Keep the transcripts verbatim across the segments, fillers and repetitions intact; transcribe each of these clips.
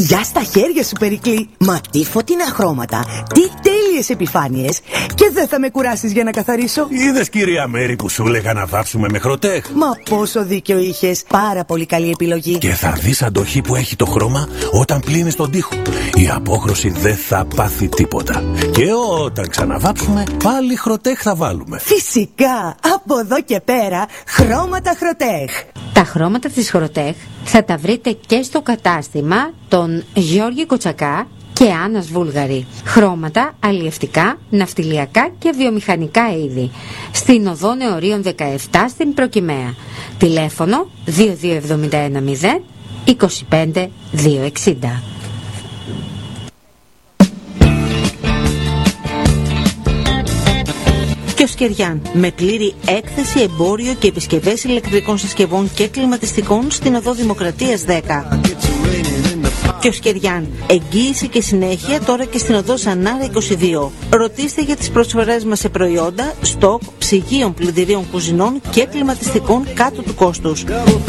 Γεια στα χέρια σου, Περικλή. Μα τι φωτεινά χρώματα, τι τέλειες επιφάνειες. Και δεν θα με κουράσεις για να καθαρίσω. Είδες, κυρία Μέρη, που σου έλεγα να βάψουμε με Χροτέχ? Μα πόσο δίκιο είχες. Πάρα πολύ καλή επιλογή. Και θα δεις αντοχή που έχει το χρώμα όταν πλύνεις τον τοίχο. Η απόχρωση δεν θα πάθει τίποτα. Και όταν ξαναβάψουμε, πάλι Χροτέχ θα βάλουμε. Φυσικά, από εδώ και πέρα, χρώματα Χροτέχ. Τα χρώματα της Χροτέχ θα τα βρείτε και στο κατάστημα των Γιώργη Κοτσακά και Άννας Βούλγαρη. Χρώματα αλλιευτικά, ναυτιλιακά και βιομηχανικά είδη. Στην οδό Νεωρίων δεκαεπτά στην Προκυμαία. Τηλέφωνο δύο δύο εβδομήντα ένα μηδέν είκοσι πέντε διακόσια εξήντα. Κιοσκεριάν, με πλήρη έκθεση, εμπόριο και επισκευές ηλεκτρικών συσκευών και κλιματιστικών στην οδό Δημοκρατίας δέκα. Κιοσκεριάν, εγγύηση και συνέχεια τώρα και στην οδό Σανάρα είκοσι δύο. Ρωτήστε για τις προσφορές μας σε προϊόντα, στοκ, ψυγείων, πλυντηρίων κουζινών και κλιματιστικών κάτω του κόστους.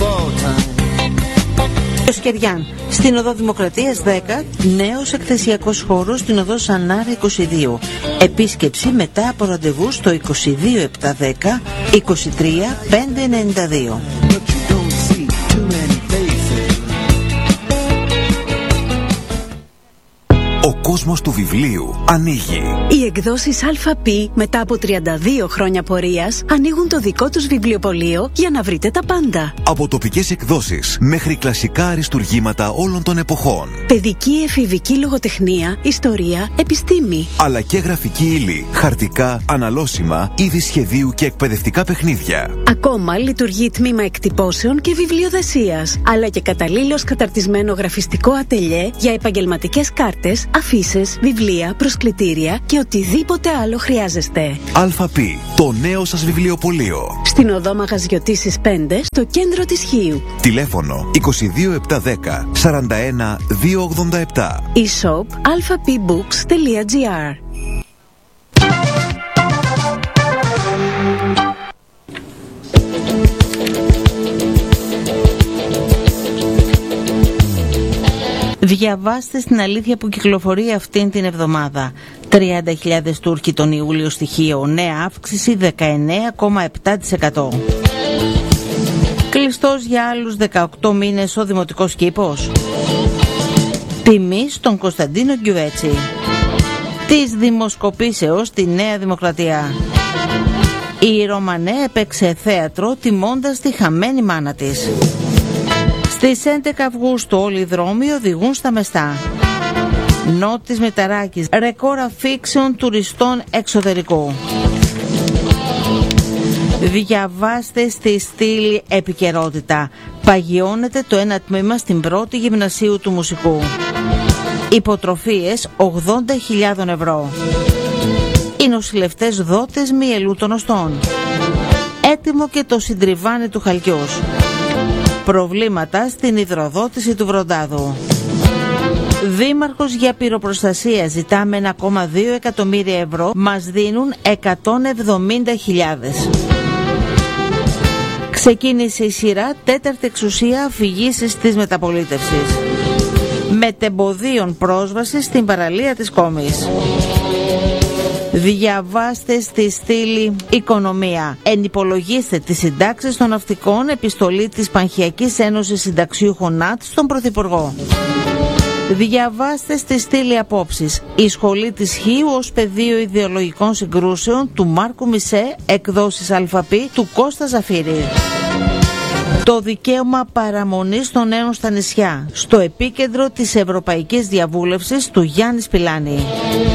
Κιοσκεριάν, στην οδό Δημοκρατίας δέκα, νέος εκθεσιακός χώρος στην οδό Σανάρα είκοσι δύο. Επίσκεψη μετά από ραντεβού στο είκοσι δύο επτακόσια δέκα είκοσι τρία πεντακόσια ενενήντα δύο. Ο κόσμος του βιβλίου ανοίγει. Οι εκδόσεις ΑΠ μετά από τριάντα δύο χρόνια πορείας ανοίγουν το δικό τους βιβλιοπωλείο για να βρείτε τα πάντα. Από τοπικές εκδόσεις μέχρι κλασικά αριστουργήματα όλων των εποχών. Παιδική εφηβική λογοτεχνία, ιστορία, επιστήμη. Αλλά και γραφική ύλη, χαρτικά, αναλώσιμα, είδη σχεδίου και εκπαιδευτικά παιχνίδια. Ακόμα λειτουργεί τμήμα εκτυπώσεων και βιβλιοδεσίας. Αλλά και καταλήλως καταρτισμένο γραφιστικό ατελιέ για επαγγελματικές κάρτες, αφίσες, βιβλία, προσκλητήρια και οτιδήποτε άλλο χρειάζεστε. ΑΠ, το νέο σας βιβλιοπωλείο. Στην οδό Μαγαζιωτήσης πέντε, στο κέντρο της Χίου. Τηλέφωνο είκοσι δύο επτακόσια δέκα σαράντα ένα διακόσια ογδόντα επτά. e-shop alphapbooks τελεία gr. Διαβάστε στην αλήθεια που κυκλοφορεί αυτήν την εβδομάδα. τριάντα χιλιάδες Τούρκοι τον Ιούλιο στοιχείο, νέα αύξηση δεκαεννέα κόμμα επτά τοις εκατό. Κλειστός για άλλους δεκαοκτώ μήνες ο δημοτικός κήπος. Τιμή στον Κωνσταντίνο Γκιουέτσι. Της δημοσκοπήσεως στη Νέα Δημοκρατία. Η Ρωμανέ έπαιξε θέατρο τιμώντας τη χαμένη μάνα της. Στις έντεκα Αυγούστου όλοι οι δρόμοι οδηγούν στα Μεστά. Νότης Μηταράκης, ρεκόρ αφήξεων τουριστών εξωτερικού. Διαβάστε στη στήλη επικαιρότητα. Παγιώνεται το ένα τμήμα στην πρώτη γυμνασίου του μουσικού. Υποτροφίες ογδόντα χιλιάδες ευρώ. Οι νοσηλευτές δότες μυελού των οστών. Έτοιμο και το συντριβάνι του Χαλκιούς. Προβλήματα στην υδροδότηση του Βροντάδου. Δήμαρχος για πυροπροστασία, ζητάμε ένα κόμμα δύο εκατομμύρια ευρώ, μας δίνουν εκατόν εβδομήντα χιλιάδες. Ξεκίνησε η σειρά τέταρτη εξουσία αφηγήσεις της μεταπολίτευσης. Μετεμποδίων πρόσβαση στην παραλία της Κόμης. Διαβάστε στη στήλη Οικονομία. Ενυπολογίστε τις συντάξεις των ναυτικών, επιστολή της Πανχιακής Ένωσης Συνταξιούχων ΝΑΤ στον Πρωθυπουργό. Διαβάστε στη στήλη Απόψεις. Η σχολή της Χίου ως πεδίο ιδεολογικών συγκρούσεων του Μάρκου Μισέ, εκδόσεις ΑΠ του Κώστα Ζαφύρη. Το δικαίωμα παραμονής των νέων στα νησιά, στο επίκεντρο της Ευρωπαϊκής Διαβούλευσης του Γιάννη Σπηλάνη.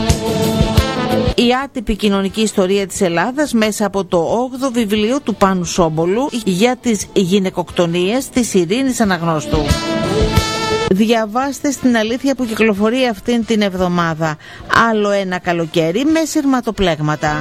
Η άτυπη κοινωνική ιστορία της Ελλάδας μέσα από το όγδοο βιβλίο του Πάνου Σόμπολου για τις γυναικοκτονίες της Ειρήνης Αναγνώστου. Διαβάστε στην αλήθεια που κυκλοφορεί αυτήν την εβδομάδα. Άλλο ένα καλοκαίρι με σειρματοπλέγματα.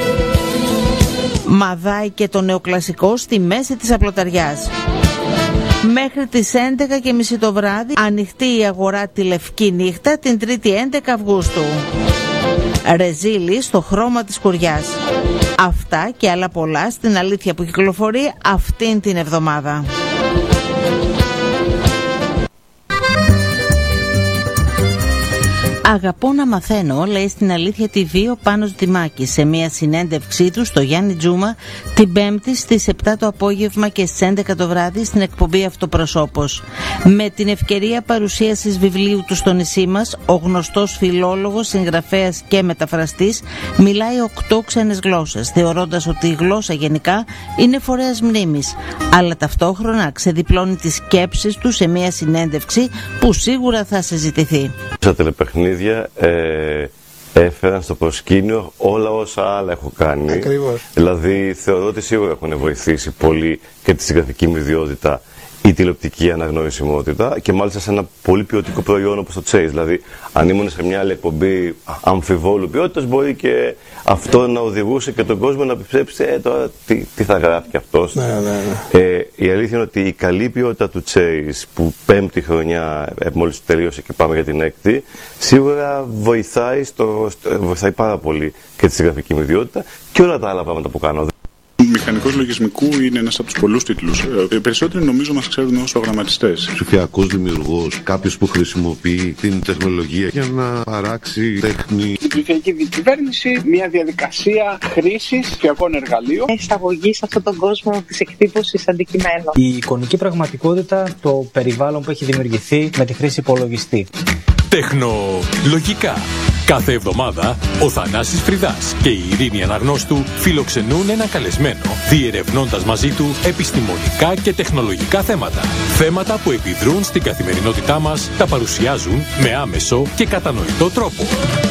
Μαδάει και το νεοκλασικό στη μέση της απλοταριάς. Μέχρι τις έντεκα και μισή το βράδυ ανοιχτή η αγορά τη Λευκή Νύχτα την Τρίτη έντεκα Αυγούστου. Ρεζίλη στο χρώμα της κουριάς. Αυτά και άλλα πολλά στην αλήθεια που κυκλοφορεί αυτήν την εβδομάδα. Αγαπώ να μαθαίνω, λέει στην Αλήθεια τι βι ο Πάνος Δημάκης σε μια συνέντευξή του στο Γιάννη Τζούμα την Πέμπτη στις επτά το απόγευμα και στις έντεκα το βράδυ στην εκπομπή Αυτοπροσώπος. Με την ευκαιρία παρουσίασης βιβλίου του στο νησί μας, ο γνωστός φιλόλογος, συγγραφέας και μεταφραστής μιλάει οκτώ ξένες γλώσσες, θεωρώντας ότι η γλώσσα γενικά είναι φορέας μνήμης, αλλά ταυτόχρονα ξεδιπλώνει τις σκέψεις του σε μια συνέντευξη που σίγουρα θα συζητηθεί. Στα τηλεπαιχνίδια ε, έφεραν στο προσκήνιο όλα όσα άλλα έχω κάνει. Ακριβώς. Δηλαδή θεωρώ ότι σίγουρα έχουν βοηθήσει πολύ και τη συγγραφική μου ιδιότητα, η τηλεοπτική αναγνωρισιμότητα και μάλιστα σε ένα πολύ ποιοτικό προϊόν όπως το Chase. Δηλαδή, αν ήμουν σε μια άλλη εκπομπή αμφιβόλου ποιότητας, μπορεί και αυτό να οδηγούσε και τον κόσμο να πιστέψει ε, τώρα τι, τι θα γράφει και αυτός. Ναι, ναι, ναι. Ε, η αλήθεια είναι ότι η καλή ποιότητα του Chase, που πέμπτη χρονιά ε, μόλις τελείωσε και πάμε για την έκτη, σίγουρα βοηθάει, στο, στο, βοηθάει πάρα πολύ και τη συγγραφική μου ιδιότητα και όλα τα άλλα πράγματα που κάνω. Μηχανικός λογισμικού είναι ένας από τους πολλούς τίτλους. Οι περισσότεροι νομίζω μας ξέρουν ως προγραμματιστές. Ψηφιακός δημιουργός, κάποιος που χρησιμοποιεί την τεχνολογία για να παράξει τέχνη. Η ψηφιακή διακυβέρνηση, μια διαδικασία χρήσης ψηφιακών εργαλείων. Εισαγωγή σε αυτόν τον κόσμο της εκτύπωσης αντικειμένων. Η εικονική πραγματικότητα, το περιβάλλον που έχει δημιουργηθεί με τη χρήση υπολογιστή. Τεχνολογικά. Κάθε εβδομάδα ο Θανάσης Φρυδάς και η Ειρήνη Αναγνώστου φιλοξενούν ένα καλεσμένο, διερευνώντας μαζί του επιστημονικά και τεχνολογικά θέματα. Θέματα που επιδρούν στην καθημερινότητά μας, τα παρουσιάζουν με άμεσο και κατανοητό τρόπο.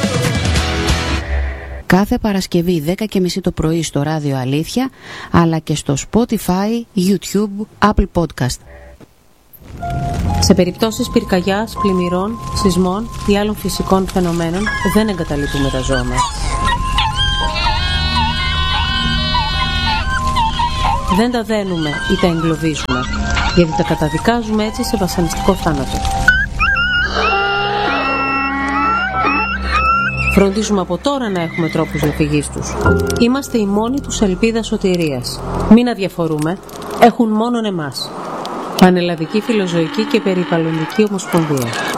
Κάθε Παρασκευή δέκα και μισή το πρωί στο Ράδιο Αλήθεια, αλλά και στο Spotify, YouTube, Apple Podcast. Σε περιπτώσεις πυρκαγιάς, πλημμυρών, σεισμών ή άλλων φυσικών φαινομένων δεν εγκαταλείπουμε τα ζώα μας. Δεν τα δένουμε ή τα εγκλωβίζουμε, γιατί τα καταδικάζουμε έτσι σε βασανιστικό θάνατο. Φροντίζουμε από τώρα να έχουμε τρόπους διαφυγής τους. Είμαστε η μόνη τους ελπίδα σωτηρίας. Μην αδιαφορούμε, έχουν μόνον εμάς. Πανελλαδική Φιλοζωική και Περιβαλλοντική Ομοσπονδία.